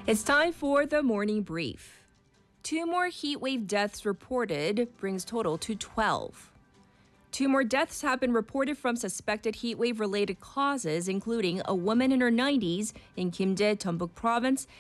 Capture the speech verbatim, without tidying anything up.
It's time for the morning brief. Two more heat wave deaths reported brings total to twelve. Two more deaths have been reported from suspected heat wave related causes, including a woman in her nineties in Kimdae, Jeonbuk Province,